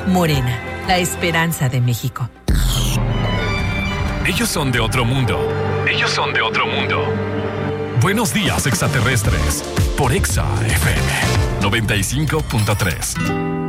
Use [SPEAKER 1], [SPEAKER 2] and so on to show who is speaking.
[SPEAKER 1] Morena, la esperanza de México.
[SPEAKER 2] Ellos son de otro mundo. Ellos son de otro mundo. Buenos días, extraterrestres. Por Exa FM 95.3.